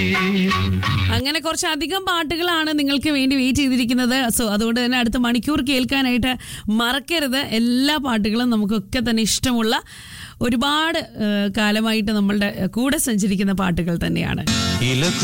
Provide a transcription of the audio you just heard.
അങ്ങനെ കുറച്ചധികം പാട്ടുകളാണ് നിങ്ങൾക്ക് വേണ്ടി വെയിറ്റ് ചെയ്തിരിക്കുന്നത്. സോ അതുകൊണ്ട് തന്നെ അടുത്ത മണിക്കൂർ കേൾക്കാനായിട്ട് മറക്കരുത്. എല്ലാ പാട്ടുകളും നമുക്കൊക്കെ തന്നെ ഇഷ്ടമുള്ള ഒരുപാട് കാലമായിട്ട് നമ്മളുടെ കൂടെ സഞ്ചരിക്കുന്ന പാട്ടുകൾ തന്നെയാണ്.